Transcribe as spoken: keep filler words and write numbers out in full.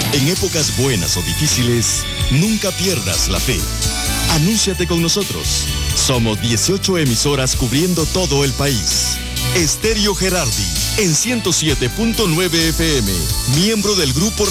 En épocas buenas o difíciles, nunca pierdas la fe. Anúnciate con nosotros. Somos dieciocho emisoras cubriendo todo el país. Estéreo Gerardi, en ciento siete punto nueve F M, miembro del grupo